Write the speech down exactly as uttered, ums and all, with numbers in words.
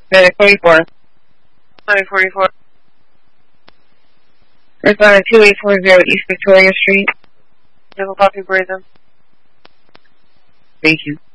Medic forty-four. Medic forty-four. Respond to two eight four zero East Victoria Street. Double copy, Brazen. Thank you.